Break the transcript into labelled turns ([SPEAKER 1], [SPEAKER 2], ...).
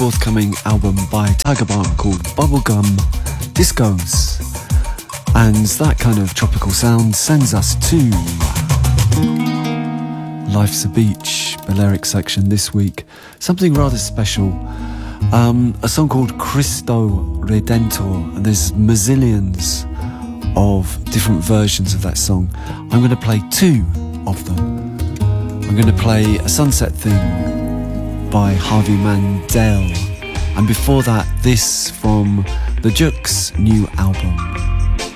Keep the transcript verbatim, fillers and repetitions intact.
[SPEAKER 1] forthcoming album by Tiger Balm called Bubblegum Discos. And that kind of tropical sound sends us to Life's a Beach, Balearic section this week. Something rather special. Um, a song called Cristo Redentor, and there's mazillions of different versions of that song. I'm going to play two of them. I'm going to play A Sunset Thing by Harvey Mandel, and before that, this from the Jukes' new album.